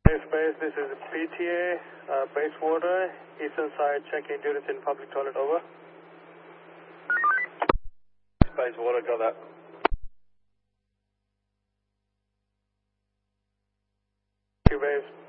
Space, this is PTA, Bayswater, eastern side, check-in units in public toilet, over. Bayswater, got that. Thank you, Base.